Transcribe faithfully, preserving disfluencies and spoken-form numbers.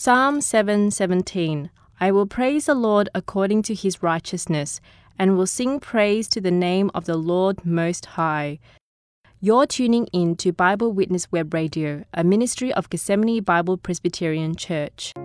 Psalm seven seventeen. I will praise the Lord according to his righteousness, and will sing praise to the name of the Lord Most High. You're tuning in to Bible Witness Web Radio, a ministry of Gethsemane Bible Presbyterian Church.